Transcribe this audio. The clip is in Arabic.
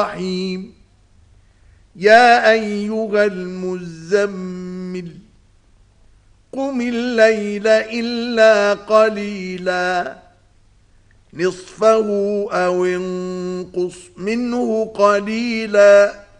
الرحيم يا أيها المزمل قم الليل إلا قليلا نصفه أو انقص منه قليلا